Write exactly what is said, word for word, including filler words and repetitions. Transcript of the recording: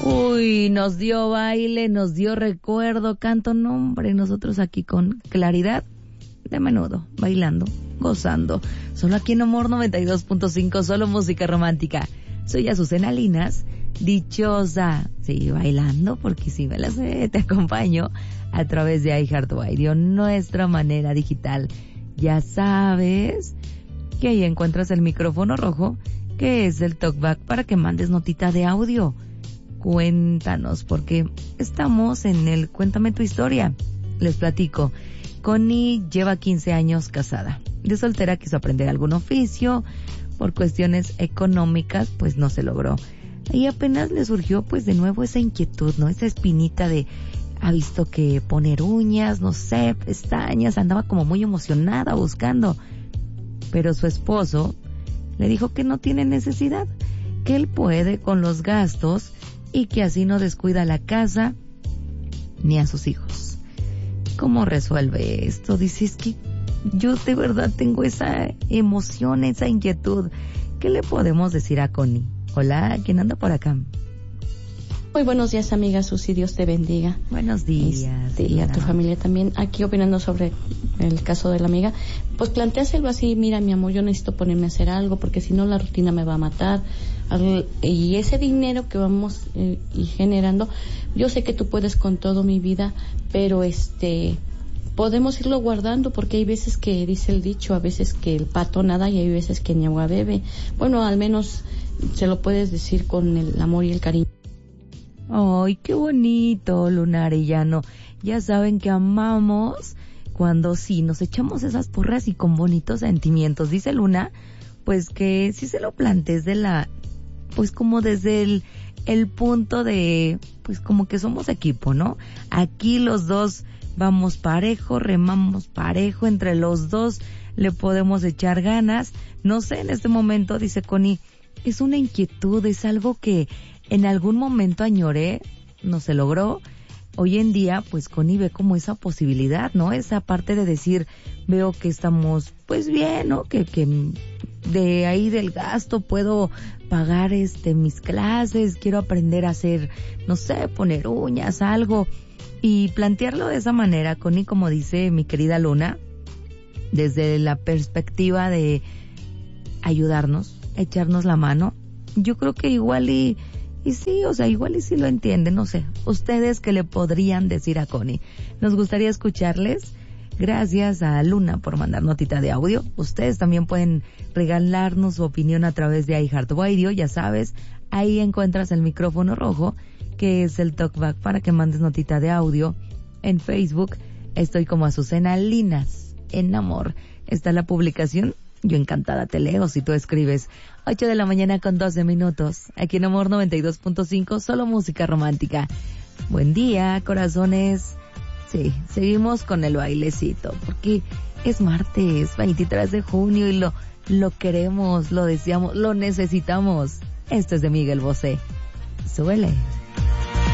Uy, nos dio baile, nos dio recuerdo, canto, nombre, nosotros aquí con claridad, de menudo, bailando, gozando. Solo aquí en Amor noventa y dos punto cinco, solo música romántica. Soy Azucena Linas, dichosa, sí, bailando, porque si me la sé, te acompaño a través de iHeartRadio, nuestra manera digital. Ya sabes que ahí encuentras el micrófono rojo, que es el talkback para que mandes notita de audio. Cuéntanos, porque estamos en el Cuéntame tu historia. Les platico. Connie lleva quince años casada. De soltera quiso aprender algún oficio. Por cuestiones económicas, pues no se logró. Y apenas le surgió, pues de nuevo esa inquietud, ¿no? Esa espinita de, ha visto que poner uñas, no sé, pestañas, andaba como muy emocionada buscando. Pero su esposo le dijo que no tiene necesidad, que él puede con los gastos y que así no descuida la casa ni a sus hijos. ¿Cómo resuelve esto? Dice, es que yo de verdad tengo esa emoción, esa inquietud. ¿Qué le podemos decir a Connie? Hola, ¿quién anda por acá? Muy buenos días, amiga Susi, Dios te bendiga. Buenos días. Este, y a tu familia también. Aquí opinando sobre el caso de la amiga, pues planteáselo así, mira mi amor, yo necesito ponerme a hacer algo porque si no la rutina me va a matar. Y ese dinero que vamos eh, y generando, yo sé que tú puedes con todo mi vida, pero este podemos irlo guardando porque hay veces que dice el dicho, a veces que el pato nada y hay veces que ni agua bebe. Bueno, al menos se lo puedes decir con el amor y el cariño. Ay, qué bonito, Luna Arellano. Ya saben que amamos cuando sí nos echamos esas porras y con bonitos sentimientos. Dice Luna, pues que si se lo plantees de la, pues como desde el, el punto de, pues como que somos equipo, ¿no? Aquí los dos vamos parejo, remamos parejo, entre los dos le podemos echar ganas. No sé, en este momento, dice Connie, es una inquietud, es algo que en algún momento añoré, no se logró. Hoy en día, pues Connie ve como esa posibilidad, ¿no? Esa parte de decir, veo que estamos, pues bien, ¿no? Que, que de ahí del gasto puedo pagar este mis clases, quiero aprender a hacer, no sé, poner uñas, algo. Y plantearlo de esa manera, Connie, como dice mi querida Luna, desde la perspectiva de ayudarnos, echarnos la mano. Yo creo que igual y Y sí, o sea, igual y si lo entienden, no sé. ¿Ustedes qué le podrían decir a Connie? Nos gustaría escucharles. Gracias a Luna por mandar notita de audio. Ustedes también pueden regalarnos su opinión a través de iHeartRadio, ya sabes. Ahí encuentras el micrófono rojo, que es el talkback para que mandes notita de audio. En Facebook estoy como Azucena Linas, en Amor. Está la publicación. Yo encantada te leo si tú escribes. Ocho de la mañana con doce minutos. Aquí en Amor noventa y dos punto cinco, solo música romántica. Buen día, corazones. Sí, seguimos con el bailecito, porque es martes, veintitrés de junio, y lo, lo queremos, lo deseamos, lo necesitamos. Esto es de Miguel Bosé. Súbele.